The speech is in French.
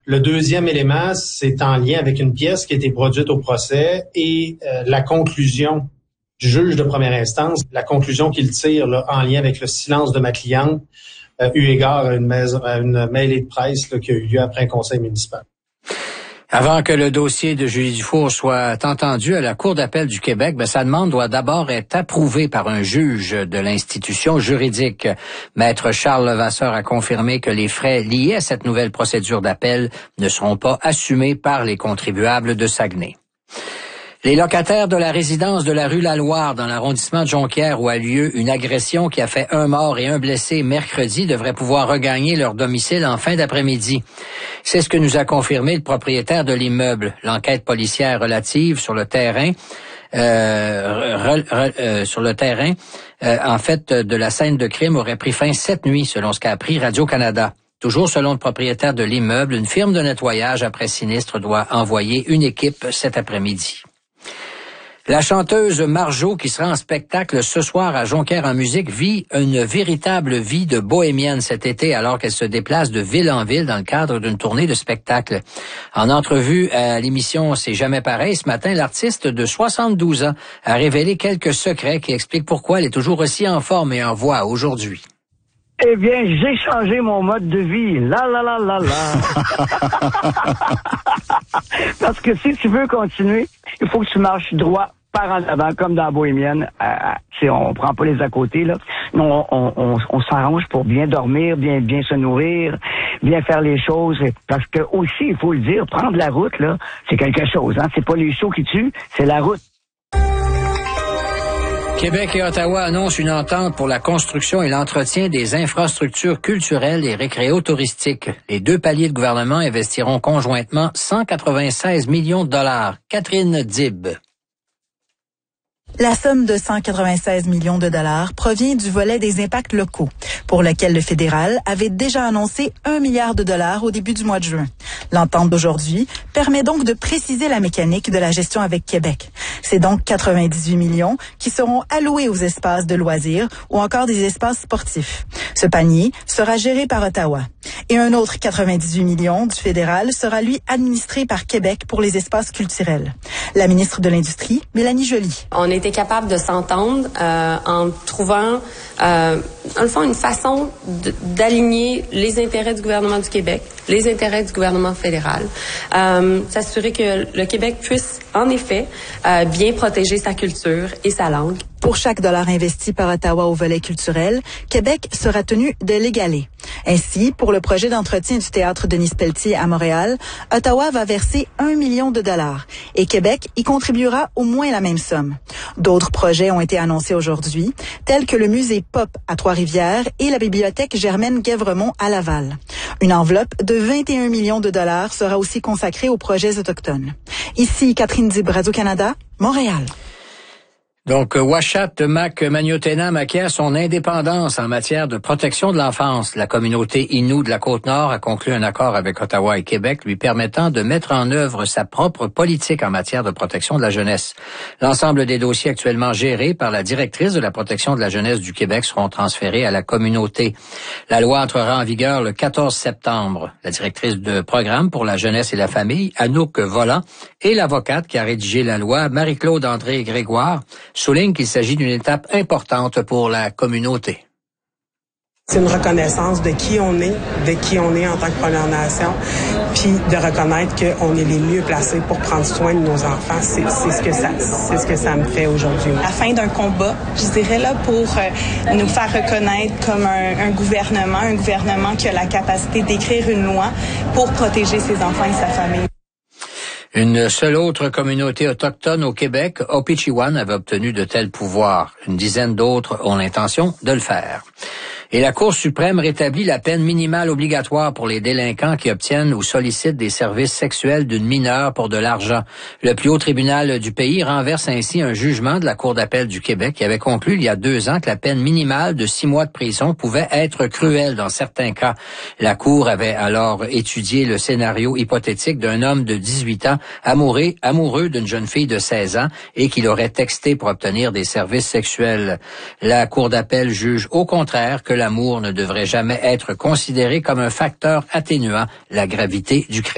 Le deuxième élément, c'est en lien avec une pièce qui a été produite au procès et la conclusion du juge de première instance, la conclusion qu'il tire là, en lien avec le silence de ma cliente, eu égard à une mêlée de presse là, qui a eu lieu après un conseil municipal. Avant que le dossier de Julie Dufour soit entendu à la Cour d'appel du Québec, sa demande doit d'abord être approuvée par un juge de l'institution juridique. Maître Charles Levasseur a confirmé que les frais liés à cette nouvelle procédure d'appel ne seront pas assumés par les contribuables de Saguenay. Les locataires de la résidence de la rue La-Loire dans l'arrondissement de Jonquière où a lieu une agression qui a fait 1 mort et 1 blessé mercredi devraient pouvoir regagner leur domicile en fin d'après-midi. C'est ce que nous a confirmé le propriétaire de l'immeuble. L'enquête policière relative sur le terrain de la scène de crime aurait pris fin cette nuit, selon ce qu'a appris Radio-Canada. Toujours selon le propriétaire de l'immeuble, une firme de nettoyage après sinistre doit envoyer une équipe cet après-midi. La chanteuse Marjo, qui sera en spectacle ce soir à Jonquière en musique, vit une véritable vie de bohémienne cet été alors qu'elle se déplace de ville en ville dans le cadre d'une tournée de spectacle. En entrevue à l'émission C'est jamais pareil, ce matin, l'artiste de 72 ans a révélé quelques secrets qui expliquent pourquoi elle est toujours aussi en forme et en voix aujourd'hui. Eh bien, j'ai changé mon mode de vie. La. Parce que si tu veux continuer, il faut que tu marches droit par en avant, comme dans la Bohémienne. On prend pas les à côté, là. On s'arrange pour bien dormir, bien se nourrir, bien faire les choses. Parce que aussi, il faut le dire, prendre la route, là, c'est quelque chose, hein. C'est pas les shows qui tuent, c'est la route. Québec et Ottawa annoncent une entente pour la construction et l'entretien des infrastructures culturelles et récréotouristiques. Les 2 paliers de gouvernement investiront conjointement 196 millions de dollars. Catherine Dib. La somme de 196 millions de dollars provient du volet des impacts locaux, pour lequel le fédéral avait déjà annoncé 1 milliard de dollars au début du mois de juin. L'entente d'aujourd'hui permet donc de préciser la mécanique de la gestion avec Québec. C'est donc 98 millions qui seront alloués aux espaces de loisirs ou encore des espaces sportifs. Ce panier sera géré par Ottawa. Et un autre 98 millions du fédéral sera, lui, administré par Québec pour les espaces culturels. La ministre de l'Industrie, Mélanie Joly. On était capable de s'entendre en trouvant, dans le fond, une façon d'aligner les intérêts du gouvernement du Québec, les intérêts du gouvernement fédéral, s'assurer que le Québec puisse, en effet, bien protéger sa culture et sa langue. Pour chaque dollar investi par Ottawa au volet culturel, Québec sera tenu de l'égaler. Ainsi, pour le projet d'entretien du théâtre Denis-Pelletier à Montréal, Ottawa va verser 1 million de dollars et Québec y contribuera au moins la même somme. D'autres projets ont été annoncés aujourd'hui, tels que le musée Pop à Trois-Rivières et la bibliothèque Germaine-Guèvremont à Laval. Une enveloppe de 21 millions de dollars sera aussi consacrée aux projets autochtones. Ici, Catherine Dib, Radio-Canada, Montréal. Donc, Uashat Mak-Magnotenam acquiert son indépendance en matière de protection de l'enfance. La communauté Innu de la Côte-Nord a conclu un accord avec Ottawa et Québec lui permettant de mettre en œuvre sa propre politique en matière de protection de la jeunesse. L'ensemble des dossiers actuellement gérés par la directrice de la protection de la jeunesse du Québec seront transférés à la communauté. La loi entrera en vigueur le 14 septembre. La directrice de programme pour la jeunesse et la famille, Anouk Volant, et l'avocate qui a rédigé la loi, Marie-Claude André-Grégoire, souligne qu'il s'agit d'une étape importante pour la communauté. C'est une reconnaissance de qui on est en tant que Première Nation, puis de reconnaître qu'on est les mieux placés pour prendre soin de nos enfants. C'est ce que ça me fait aujourd'hui. À la fin d'un combat, je dirais là, pour nous faire reconnaître comme un gouvernement qui a la capacité d'écrire une loi pour protéger ses enfants et sa famille. Une seule autre communauté autochtone au Québec, Opichiwan, avait obtenu de tels pouvoirs. Une dizaine d'autres ont l'intention de le faire. Et la Cour suprême rétablit la peine minimale obligatoire pour les délinquants qui obtiennent ou sollicitent des services sexuels d'une mineure pour de l'argent. Le plus haut tribunal du pays renverse ainsi un jugement de la Cour d'appel du Québec qui avait conclu il y a 2 ans que la peine minimale de 6 mois de prison pouvait être cruelle dans certains cas. La Cour avait alors étudié le scénario hypothétique d'un homme de 18 ans amoureux d'une jeune fille de 16 ans et qui l'aurait texté pour obtenir des services sexuels. La Cour d'appel juge au contraire que l'amour ne devrait jamais être considéré comme un facteur atténuant la gravité du crime.